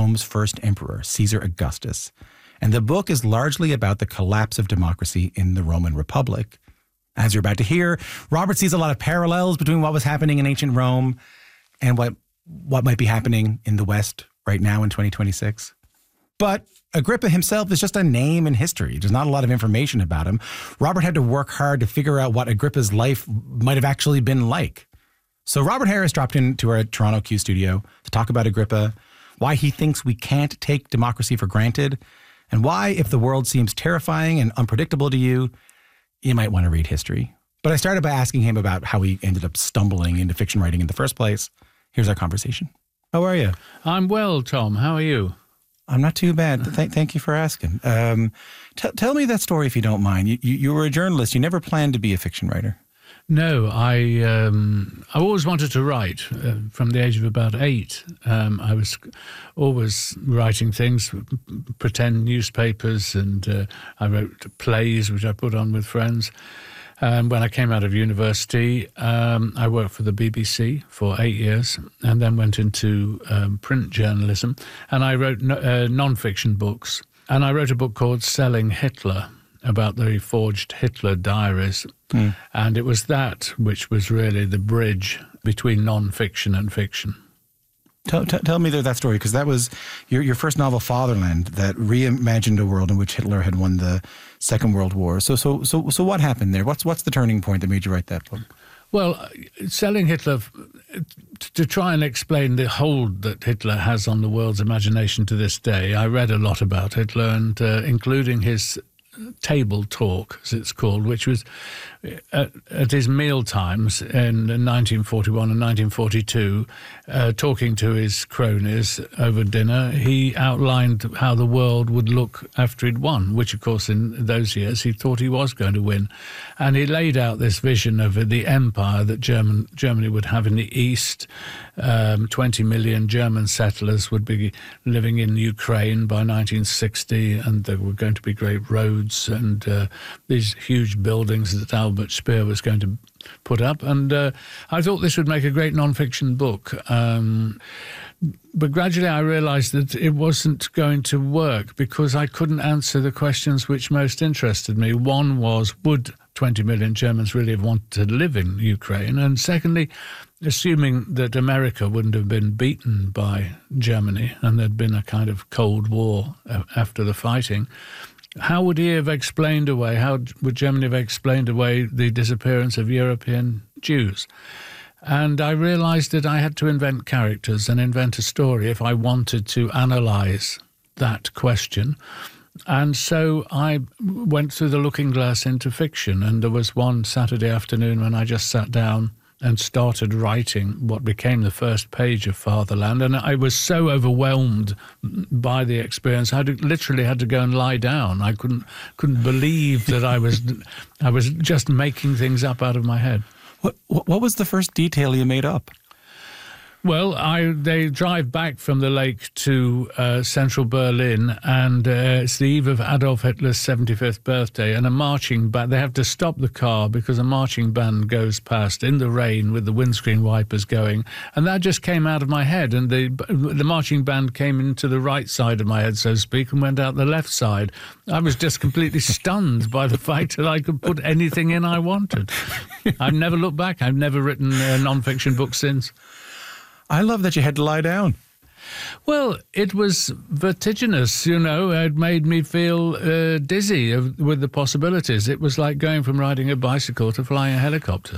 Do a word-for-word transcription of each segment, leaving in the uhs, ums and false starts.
Rome's first emperor, Caesar Augustus. And the book is largely about the collapse of democracy in the Roman Republic. As you're about to hear, Robert sees a lot of parallels between what was happening in ancient Rome and what, what might be happening in the West right now in twenty twenty-six. But Agrippa himself is just a name in history. There's not a lot of information about him. Robert had to work hard to figure out what Agrippa's life might have actually been like. So Robert Harris dropped into our Toronto Q studio to talk about Agrippa, why he thinks we can't take democracy for granted, and why, if the world seems terrifying and unpredictable to you, you might want to read history. But I started by asking him about how he ended up stumbling into fiction writing in the first place. Here's our conversation. How are you? I'm well, Tom. How are you? I'm not too bad. Th- thank you for asking. Um, t- tell me that story if you don't mind. You, you, you were a journalist. You never planned to be a fiction writer. No, I um, I always wanted to write uh, from the age of about eight. Um, I was always writing things, pretend newspapers, and uh, I wrote plays, which I put on with friends. Um, when I came out of university, um, I worked for the B B C for eight years and then went into um, print journalism. And I wrote no, uh, non-fiction books. And I wrote a book called Selling Hitler, about the forged Hitler diaries. Mm. And it was that which was really the bridge between non-fiction and fiction. Tell, t- tell me that story, because that was your, your first novel, Fatherland, that reimagined a world in which Hitler had won the Second World War. So so so so what happened there? What's what's the turning point that made you write that book? Well, Selling Hitler, to try and explain the hold that Hitler has on the world's imagination to this day, I read a lot about Hitler, and uh, including his table talk, as it's called, which was at, at his meal times in nineteen forty-one and nineteen forty-two, uh, talking to his cronies over dinner. He outlined how the world would look after he'd won, which, of course, in those years he thought he was going to win. And he laid out this vision of the empire that German, Germany would have in the East. Um, twenty million German settlers would be living in Ukraine by nineteen sixty, and there were going to be great roads and uh, these huge buildings that Albert Speer was going to put up. And uh, I thought this would make a great non-fiction book. Um, but gradually I realized that it wasn't going to work because I couldn't answer the questions which most interested me. One was, would twenty million Germans really have wanted to live in Ukraine? And secondly, assuming that America wouldn't have been beaten by Germany and there'd been a kind of Cold War after the fighting, how would he have explained away, how would Germany have explained away the disappearance of European Jews? And I realized that I had to invent characters and invent a story if I wanted to analyze that question. And so I went through the looking glass into fiction, and there was one Saturday afternoon when I just sat down and started writing what became the first page of Fatherland. And I was so overwhelmed by the experience, I had literally had to go and lie down. I couldn't couldn't believe that I was I was just making things up out of my head. What what was the first detail you made up? Well, I, they drive back from the lake to uh, central Berlin, and uh, it's the eve of Adolf Hitler's seventy-fifth birthday, and a marching band, they have to stop the car because a marching band goes past in the rain with the windscreen wipers going, and that just came out of my head, and the the marching band came into the right side of my head, so to speak, and went out the left side. I was just completely stunned by the fact that I could put anything in I wanted. I've never looked back. I've never written a non-fiction book since. I love that you had to lie down. Well, it was vertiginous, you know. It made me feel uh, dizzy with the possibilities. It was like going from riding a bicycle to flying a helicopter.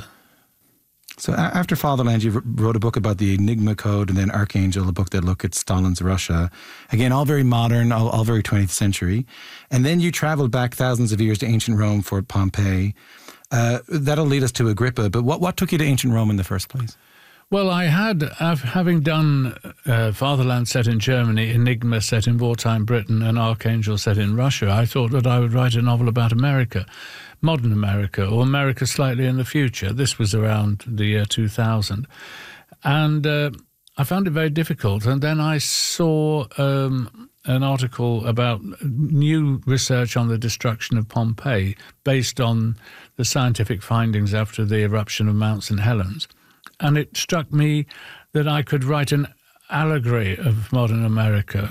So after Fatherland, you wrote a book about the Enigma Code, and then Archangel, a book that looked at Stalin's Russia. Again, all very modern, all, all very twentieth century. And then you traveled back thousands of years to ancient Rome for Pompeii. Uh, that'll lead us to Agrippa. But what, what took you to ancient Rome in the first place? Well, I had, having done uh, Fatherland set in Germany, Enigma set in wartime Britain, and Archangel set in Russia, I thought that I would write a novel about America, modern America, or America slightly in the future. This was around the year two thousand. And uh, I found it very difficult. And then I saw um, an article about new research on the destruction of Pompeii based on the scientific findings after the eruption of Mount Saint Helens. And it struck me that I could write an allegory of modern America